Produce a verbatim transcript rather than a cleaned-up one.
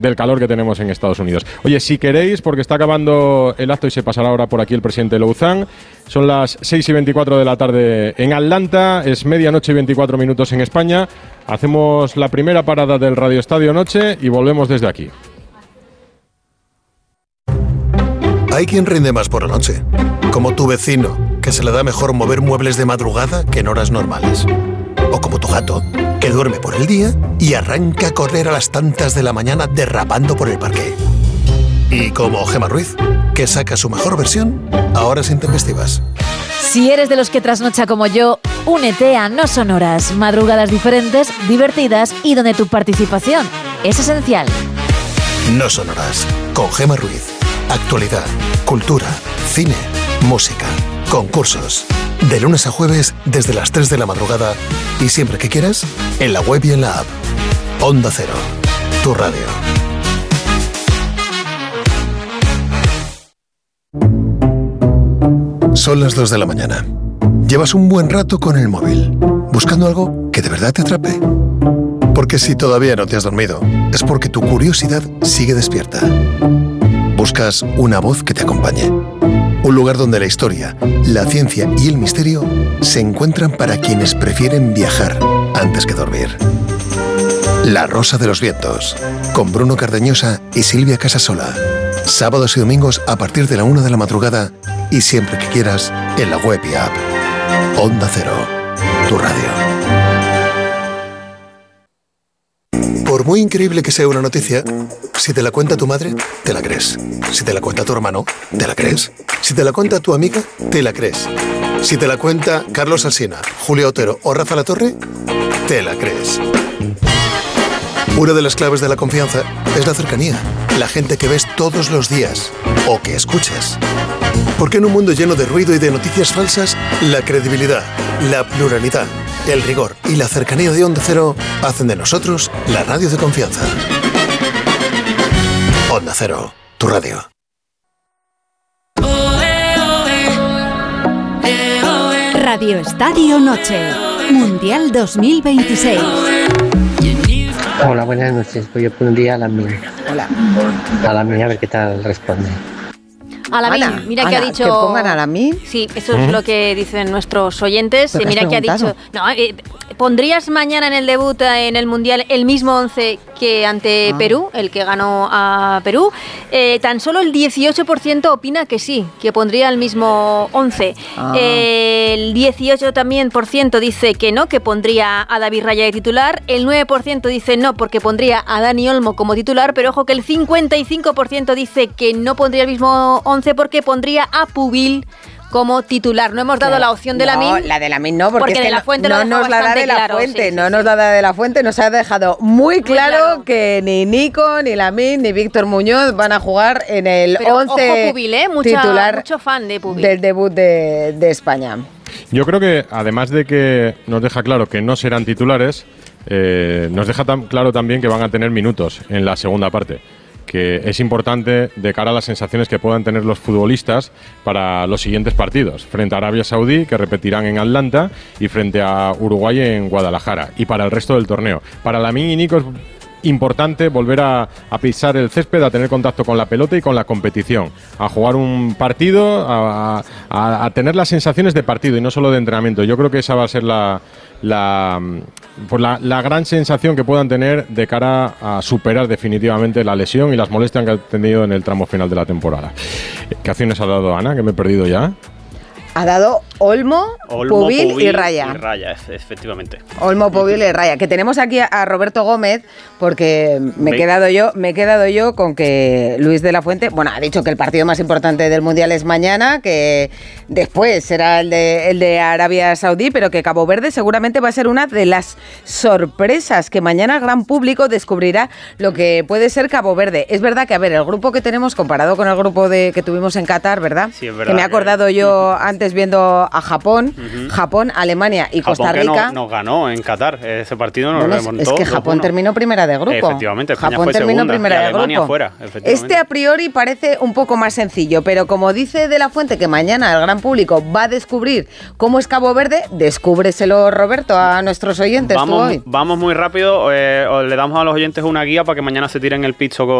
del calor que tenemos en Estados Unidos. Oye, si queréis, porque está acabando el acto y se pasará ahora por aquí el presidente Louzán, son las seis y veinticuatro de la tarde en Atlanta, es medianoche y veinticuatro minutos en España. Hacemos la primera parada del Radio Estadio Noche y volvemos desde aquí. Hay quien rinde más por la noche, como tu vecino, que se le da mejor mover muebles de madrugada que en horas normales. O como tu gato, que duerme por el día y arranca a correr a las tantas de la mañana derrapando por el parque. Y como Gemma Ruiz, que saca su mejor versión a horas intempestivas. Si eres de los que trasnocha como yo, únete a No Son Horas. Madrugadas diferentes, divertidas y donde tu participación es esencial. No Son Horas, con Gemma Ruiz. Actualidad, cultura, cine, música, concursos. De lunes a jueves desde las tres de la madrugada y siempre que quieras, en la web y en la app. Onda Cero, tu radio. Son las dos de la mañana. Llevas un buen rato con el móvil, buscando algo que de verdad te atrape. Porque si todavía no te has dormido, es porque tu curiosidad sigue despierta. Buscas una voz que te acompañe. Un lugar donde la historia, la ciencia y el misterio se encuentran para quienes prefieren viajar antes que dormir. La Rosa de los Vientos, con Bruno Cardeñosa y Silvia Casasola. Sábados y domingos a partir de la una de la madrugada y siempre que quieras en la web y app. Onda Cero, tu radio. Por muy increíble que sea una noticia, si te la cuenta tu madre, te la crees. Si te la cuenta tu hermano, te la crees. Si te la cuenta tu amiga, te la crees. Si te la cuenta Carlos Alsina, Julio Otero o Rafa Latorre, te la crees. Una de las claves de la confianza es la cercanía, la gente que ves todos los días o que escuchas. Porque en un mundo lleno de ruido y de noticias falsas, la credibilidad, la pluralidad, el rigor y la cercanía de Onda Cero hacen de nosotros la radio de confianza. Onda Cero, tu radio. Radio Estadio Noche, Mundial dos mil veintiséis. Hola, buenas noches. Voy a poner un día a la mía. Hola. A la mía, a ver qué tal responde. A la Ana, mí, mira Ana, que ha dicho... ¿Que pongan a la mí? Sí, eso es lo que dicen nuestros oyentes. ¿Pero Mira has que ha dicho... No, eh, ¿pondrías mañana en el debut eh, en el Mundial el mismo once que ante Ah. Perú, el que ganó a Perú? Eh, tan solo el dieciocho por ciento opina que sí, que pondría el mismo once. Ah. Eh, el dieciocho también por ciento dice que no, que pondría a David Raya de titular. El nueve por ciento dice no, porque pondría a Dani Olmo como titular. Pero ojo que el cincuenta y cinco por ciento dice que no pondría el mismo once porque pondría a Pubil como titular. No hemos dado la opción de no, Lamine. la de Lamine no, porque, porque es que de la Fuente no, lo no dejó nos la da bastante de la claro, Fuente, sí, sí, no sí. nos la da de la Fuente, nos ha dejado muy Muy claro, claro. que ni Nico, ni Lamine, ni Víctor Muñoz van a jugar en el Pero once ojo Pubil, ¿eh? Mucha, titular mucho fan de Pubil. del debut de, de España. Yo creo que, además de que nos deja claro que no serán titulares, eh, nos deja tan claro también que van a tener minutos en la segunda parte, que es importante de cara a las sensaciones que puedan tener los futbolistas para los siguientes partidos, frente a Arabia Saudí, que repetirán en Atlanta, y frente a Uruguay en Guadalajara, y para el resto del torneo. Para Lamine y Nico es importante volver a, a pisar el césped, a tener contacto con la pelota y con la competición, a jugar un partido, a, a, a tener las sensaciones de partido y no solo de entrenamiento. Yo creo que esa va a ser la, la, pues la, la gran sensación que puedan tener de cara a superar definitivamente la lesión y las molestias que han tenido en el tramo final de la temporada. ¿Qué acciones ha dado Ana, que me he perdido ya? Ha dado Olmo, Olmo, Pubil, Pubil y Raya. Y Raya, efectivamente. Olmo, Pubil y Raya. Que tenemos aquí a Roberto Gómez, porque me he Ve- quedado yo, me he quedado yo con que Luis de la Fuente, bueno, ha dicho que el partido más importante del Mundial es mañana, que después será el de, el de Arabia Saudí, pero que Cabo Verde seguramente va a ser una de las sorpresas, que mañana el gran público descubrirá lo que puede ser Cabo Verde. Es verdad que, a ver, el grupo que tenemos comparado con el grupo de que tuvimos en Qatar, ¿verdad? Sí, es verdad Que me he acordado que- yo antes viendo a Japón, uh-huh. Japón, Alemania y Japón Costa Rica. Que no, nos ganó en Qatar ese partido, nos bueno, remontó. Es que Japón dos uno. Terminó primera de grupo. Efectivamente, España Japón fue terminó segunda, primera y de Alemania grupo. fuera. Este a priori parece un poco más sencillo, pero como dice De La Fuente que mañana el gran público va a descubrir cómo es Cabo Verde, descúbreselo, Roberto, a nuestros oyentes. Vamos, tú hoy. vamos muy rápido, eh, le damos a los oyentes una guía para que mañana se tiren el pizzo con